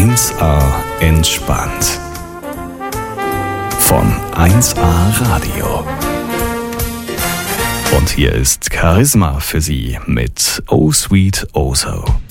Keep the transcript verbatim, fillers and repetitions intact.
eins A entspannt. Von eins A Radio. Und hier ist Charisma für Sie mit Oh Sweet Oh So.